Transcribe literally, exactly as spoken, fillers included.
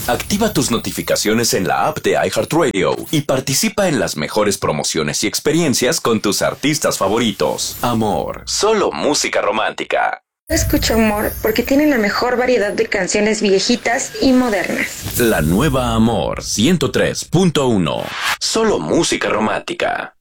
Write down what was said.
Activa tus notificaciones en la app de iHeartRadio y participa en las mejores promociones y experiencias con tus artistas favoritos. Amor, solo música romántica. Escucho Amor porque tiene la mejor variedad de canciones viejitas y modernas. La nueva Amor ciento tres punto uno. Solo música romántica.